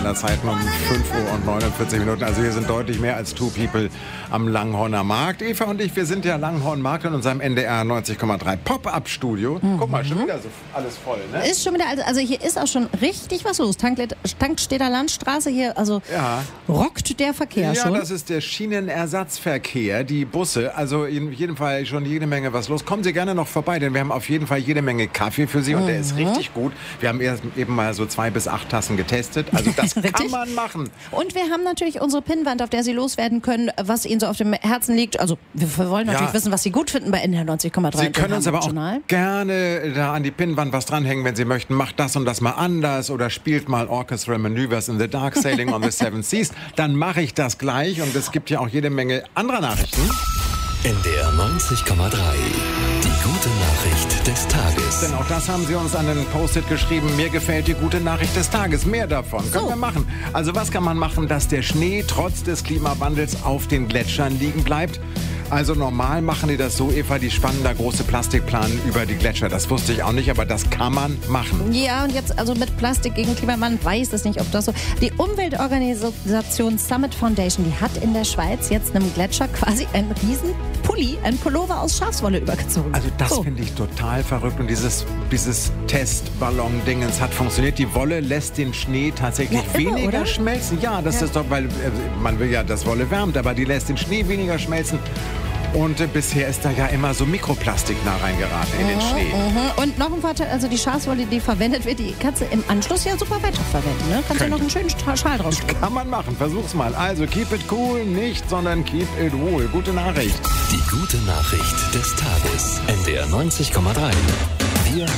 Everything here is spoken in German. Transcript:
Zeiten um 5:49 Uhr. Also hier sind deutlich mehr als Two People am Langhorner Markt. Eva und ich, wir sind ja Langhorn Markt in unserem NDR 90,3 Pop-Up-Studio. Guck mal, schon wieder so alles voll, ne? Ist schon wieder, also hier ist auch schon richtig was los. Tankstädter Landstraße hier, also rockt der Verkehr schon. Ja, das ist der Schienenersatzverkehr, die Busse. Also in jedem Fall schon jede Menge was los. Kommen Sie gerne noch vorbei, denn wir haben auf jeden Fall jede Menge Kaffee für Sie und der ist richtig gut. Wir haben eben mal so 2 bis 8 Tassen getestet. Also das kann man machen. Und wir haben natürlich unsere Pinnwand, auf der Sie loswerden können, was Ihnen so auf dem Herzen liegt. Also wir wollen natürlich wissen, was Sie gut finden bei NDR 90,3. Sie können uns aber auch gerne da an die Pinnwand was dranhängen, wenn Sie möchten. Macht das und das mal anders oder spielt mal Orchestral Maneuvers in the Dark, Sailing on the Seven Seas. Dann mache ich das gleich und es gibt ja auch jede Menge anderer Nachrichten. NDR 90,3. Die gute Nachricht des Tages. Denn auch das haben Sie uns an den Post-it geschrieben. Mir gefällt die gute Nachricht des Tages. Mehr davon können wir machen. Also was kann man machen, dass der Schnee trotz des Klimawandels auf den Gletschern liegen bleibt? Also normal machen die das so, Eva, die spannen da große Plastikplanen über die Gletscher. Das wusste ich auch nicht, aber das kann man machen. Ja, und jetzt also mit Plastik gegen Klimawandel, weiß es nicht, ob das so... Die Umweltorganisation Summit Foundation, die hat in der Schweiz jetzt einem Gletscher quasi einen riesen Pulli, einen Pullover aus Schafswolle übergezogen. Also das finde ich total verrückt und dieses Testballon-Dingens hat funktioniert. Die Wolle lässt den Schnee tatsächlich weniger schmelzen. Ja, das ist doch, weil man will ja, dass Wolle wärmt, aber die lässt den Schnee weniger schmelzen. Und bisher ist da ja immer so Mikroplastik nah reingeraten in den Schnee. Und noch ein Vorteil, also die Schafswolle, die verwendet wird, die kannst du im Anschluss ja super weiterverwenden. Ne? Kannst du noch einen schönen Schal draus stricken. Kann man machen, versuch's mal. Also keep it cool, nicht, sondern keep it wool. Gute Nachricht. Die gute Nachricht des Tages. NDR 90,3. Wir